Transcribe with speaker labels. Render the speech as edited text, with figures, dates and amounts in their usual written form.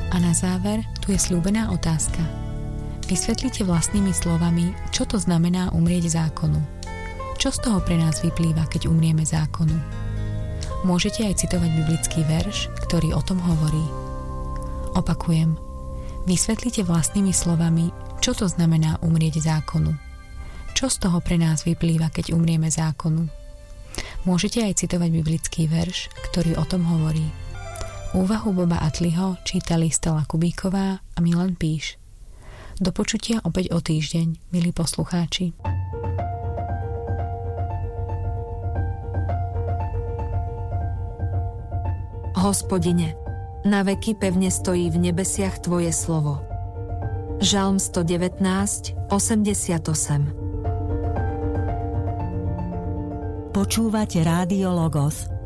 Speaker 1: A na záver tu je sľúbená otázka. Vysvetlite vlastnými slovami, čo to znamená umrieť zákonu. Čo z toho pre nás vyplýva, keď umrieme zákonu? Môžete aj citovať biblický verš, ktorý o tom hovorí. Opakujem. Vysvetlite vlastnými slovami, čo to znamená umrieť zákonu. Čo z toho pre nás vyplýva, keď umrieme zákonu? Môžete aj citovať biblický verš, ktorý o tom hovorí. Úvahu Boba Atliho čítali Stella Kubíková a Milan Píš. Do počutia opäť o týždeň, milí poslucháči.
Speaker 2: Hospodine, na veky pevne stojí v nebesiach Tvoje slovo. Žalm 119, 88.
Speaker 3: Počúvate Rádio Logos.